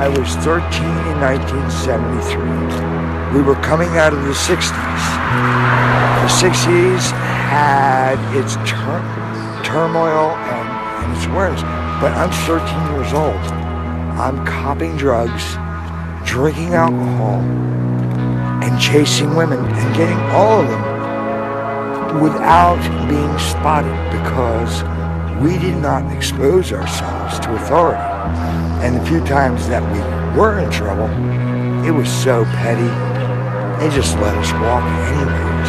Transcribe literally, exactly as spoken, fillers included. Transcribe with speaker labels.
Speaker 1: I was thirteen in nineteen seventy-three. We were coming out of the sixties. The sixties had its tur- turmoil and, and its awareness, but I'm thirteen years old. I'm copping drugs, drinking alcohol, and chasing women, and getting all of them without being spotted, because we did not expose ourselves to authority. And the few times that we were in trouble, it was so petty, they just let us walk anyways.